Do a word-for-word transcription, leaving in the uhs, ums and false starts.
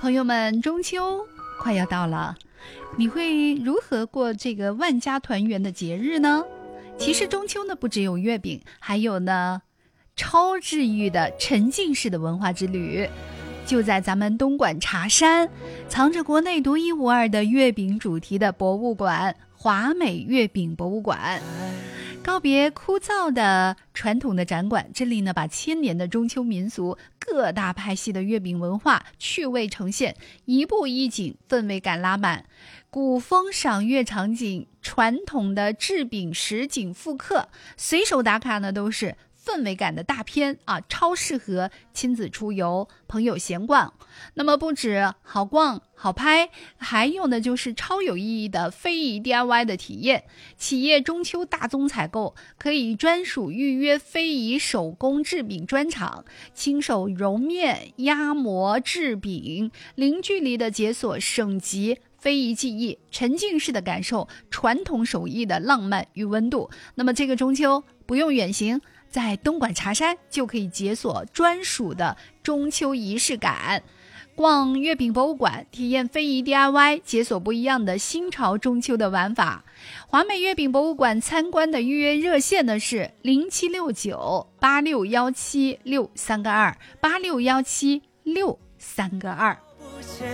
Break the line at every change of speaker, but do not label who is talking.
朋友们，中秋快要到了，你会如何过这个万家团圆的节日呢？其实中秋呢，不只有月饼，还有呢超治愈的沉浸式的文化之旅。就在咱们东莞茶山，藏着国内独一无二的月饼主题的博物馆——华美月饼博物馆。告别枯燥的传统的展馆，这里呢把千年的中秋民俗、各大派系的月饼文化趣味呈现，一步一景，氛围感拉满。古风赏月场景，传统的制饼实景复刻，随手打卡呢都是氛围感的大片啊，超适合亲子出游、朋友闲逛。那么不止好逛好拍，还有呢就是超有意义的非遗 D I Y 的体验。企业中秋大宗采购可以专属预约非遗手工制饼专场，亲手揉面、压模、制饼，零距离的解锁省级非遗技艺，沉浸式的感受传统手艺的浪漫与温度。那么这个中秋不用远行，在东莞茶山就可以解锁专属的中秋仪式感。逛月饼博物馆，体验非遗 D I Y， 解锁不一样的新潮中秋的玩法。华美月饼博物馆参观的预约热线呢是零七六九八六一七六三个二八六一七六三个二。